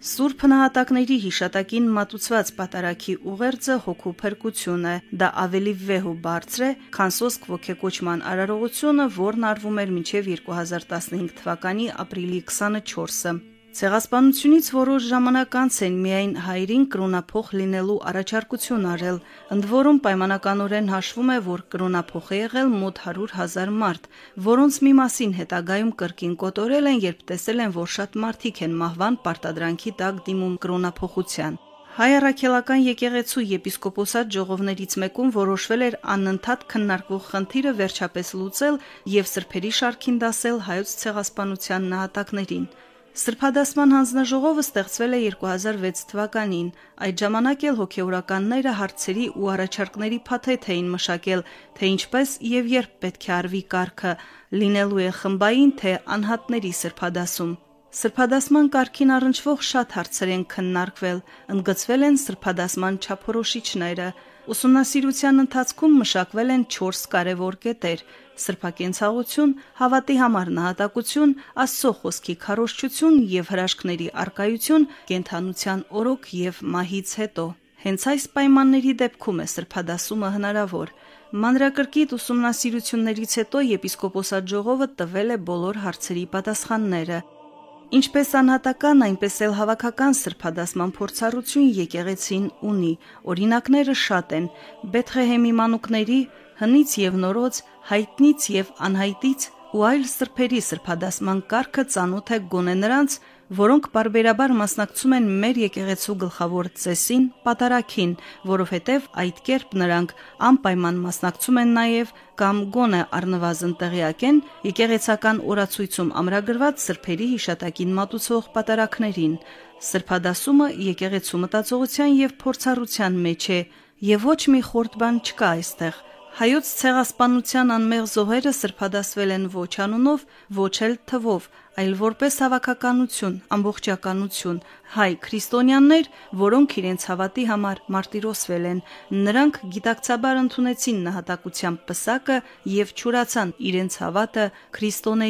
Սուրբ նահատակների հիշատակին մատուցված պատարագի ուղերձը հոգու փրկություն է, դա ավելի վեհ ու բարձր է, քան սոսկ ոգեկոչման արարողությունը, որն արվում էր մինչև 2015 թվականի ապրիլի 24-ը։ Ցեղասպանությունից որոշ ժամանակ անց են միայն հայրին կրոնափոխ լինելու առաջարկություն արել, ընդ որում պայմանականորեն հաշվում է, որ կրոնափոխ է եղել մոտ 100,000 մարդ, որոնց մի մասին հետագայում կրկին կոտորել են, երբ տեսել են, որ շատ մարդիկ են մահվան պարտադրանքի տակ դիմում կրոնափոխության։ Հայ առաքելական եկեղեցու եպիսկոպոսատ ժողովներից մեկում որոշվել էր անընդհատ քննարկվող խնդիրը վերջապես լուծել եւ սրբերի շարքին դասել հայոց ցեղասպանության նահատակներին։ Սրբադասման հանձնաժողովը ստեղծվել է 2006 թվականին, այդ ժամանակ էլ հոգեորականները հարցերի ու առաջարկների փաթեթ էին մշակել, թե ինչպես եւ երբ պետք է արվի կարգը, լինելու է խմբային թե անհատների սրբադասում։ Սրբադասման կարգին առնչվող շատ հարցեր են քննարկվել, ընդգծվել են սրբադասման չափորոշիչները, ուսումնասիրության ընթացքում մշակվել են 4 կարևոր կետեր՝ սրբակենցաղություն, հավատի համար նահատակություն, Աստծո խոսքի քարոզչություն եւ հրաշքների առկայություն, կենդանության օրոք եւ մահից հետո։ Հենց այս պայմանների դեպքում է սրբադասումը հնարավոր։ Մանրակրկիտ ուսումնասիրություններից հետո եպիսկոպոսատ ժողովը տվել է բոլոր հարցերի պատասխանները։ Ինչպես անհատական, այնպես էլ հավաքական սրբադասման փորձառություն եկեղեցին ունի, օրինակները շատ են՝ Բեթղեհեմի մանուկների, հնից եւ նորոց, հայտնից եւ անհայտից ու այլ սրբերի սրբադասման կարգը ծանոթ է գոնե նրանց, որոնք պարբերաբար մասնակցում են մեր եկեղեցու գլխավոր ծեսին, պատարագին, որովհետև այդ կերպ նրանք անպայման մասնակցում են նաև կամ գոնե առնվազն տեղյակ են եկեղեցական օրացույցում ամրագրված սրբերի հիշատակին մատուցվող պատարագներին։ Սրբադասումը եկեղեցու մտածողության եւ փորձառության մեջ է, եւ ոչ մի խորտ բան չկա այստեղ։ Հայոց ցեղասպանության անմեղ զոհերը սրբադասվել են ոչ անունով, ոչ էլ թվով, այլ որպես հավաքականություն, ամբողջականություն, հայ քրիստոնյաներ, որոնք իրենց հավատի համար մարտիրոսվել են, նրանք գիտակցաբար ընդունեցին նահատակության պսակը եւ չուրացան իրենց հավատը Քրիստոնեի